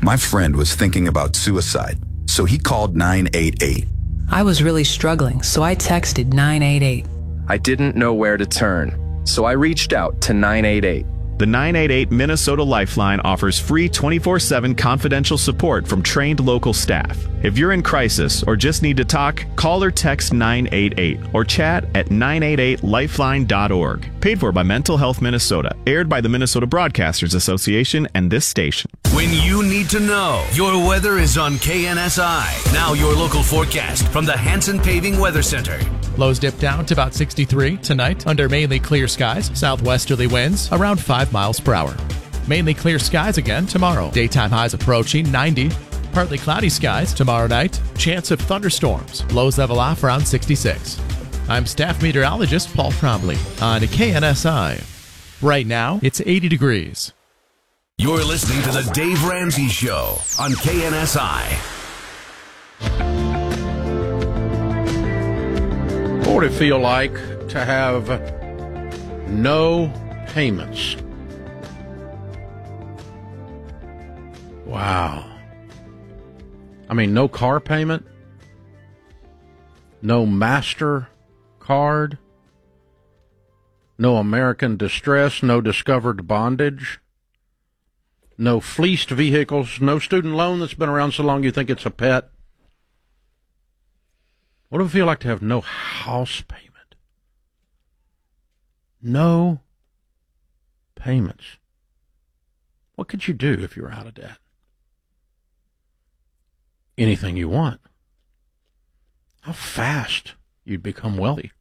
My friend was thinking about suicide, so he called 988. I was really struggling, so I texted 988. I didn't know where to turn, so I reached out to 988. The 988 Minnesota Lifeline offers free 24/7 confidential support from trained local staff. If you're in crisis or just need to talk, call or text 988 or chat at 988lifeline.org. Paid for by Mental Health Minnesota. Aired by the Minnesota Broadcasters Association and this station. When you need to know, your weather is on KNSI. Now your local forecast from the Hanson Paving Weather Center. Lows dip down to about 63 tonight under mainly clear skies. Southwesterly winds around 5 miles per hour. Mainly clear skies again tomorrow. Daytime highs approaching 90. Partly cloudy skies tomorrow night. Chance of thunderstorms. Lows level off around 66. I'm staff meteorologist Paul Trombley on KNSI. Right now, it's 80 degrees. You're listening to The Dave Ramsey Show on KNSI. What would it feel like to have no payments? Wow. I mean, no car payment, no MasterCard, no American Distress, no discovered bondage, no fleeced vehicles, no student loan that's been around so long you think it's a pet. What would it feel like to have no house payment? No payments. What could you do if you were out of debt? Anything you want. How fast you'd become wealthy.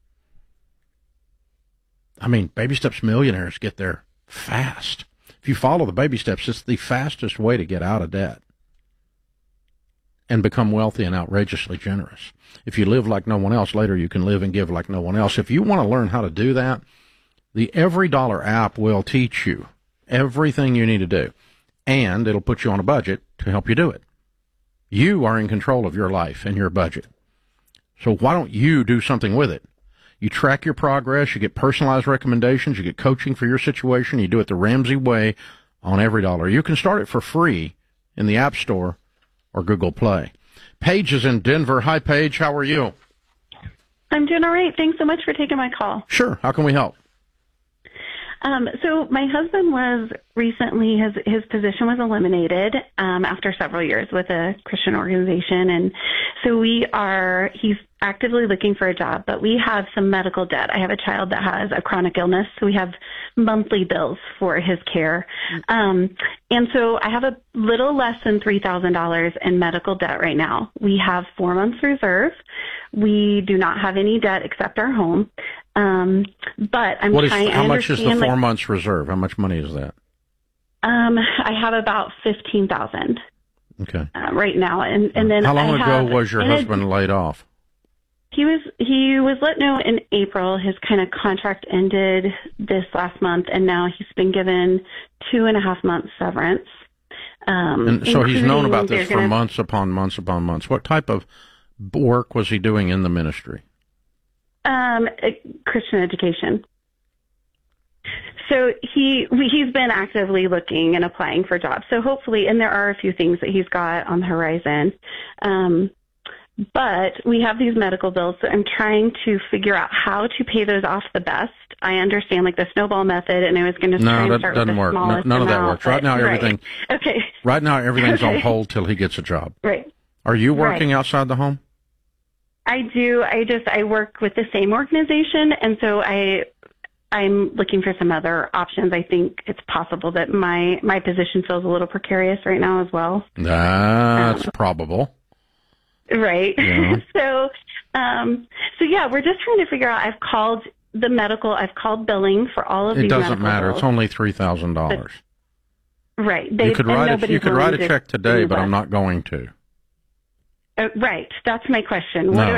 I mean, baby steps millionaires get there fast. If you follow the baby steps, it's the fastest way to get out of debt and become wealthy and outrageously generous. If you live like no one else, later you can live and give like no one else. If you want to learn how to do that, the EveryDollar app will teach you everything you need to do, and it'll put you on a budget to help you do it. You are in control of your life and your budget. So why don't you do something with it? You track your progress, you get personalized recommendations, you get coaching for your situation, you do it the Ramsey way on EveryDollar. You can start it for free in the App Store or Google Play. Paige is in Denver. Hi, Paige. How are you? I'm doing all right. Thanks so much for taking my call. Sure. How can we help? So my husband was recently, his position was eliminated after several years with a Christian organization. And so he's actively looking for a job, but we have some medical debt. I have a child that has a chronic illness, so we have monthly bills for his care. And so I have a little less than $3,000 in medical debt right now. We have 4 months reserve. We do not have any debt except our home. But I'm trying. How much is the 4 months reserve? How much money is that? I have about $15,000. Okay. Right now, and then how long ago was your husband laid off? He was let know in April. His kind of contract ended this last month, and now he's been given 2.5 months severance. And so he's known about this for months upon months upon months. What type of work was he doing in the ministry? Christian education. So he's been actively looking and applying for jobs. So hopefully, and there are a few things that he's got on the horizon. But we have these medical bills, so I'm trying to figure out how to pay those off the best. I understand like the snowball method, and I was going to try and start with the smallest amount. None of that works. Right now, everything. Right. Okay. Right now, everything's on hold till he gets a job. Right. Are you working outside the home? I do. I work with the same organization, and so I'm looking for some other options. I think it's possible that my position feels a little precarious right now as well. That's probable. Right. Yeah. So yeah, we're just trying to figure out. I've called billing for all of these. It doesn't matter. Bills. It's only $3,000. Right. You could write a check today, but I'm not going to. Right. That's my question. No.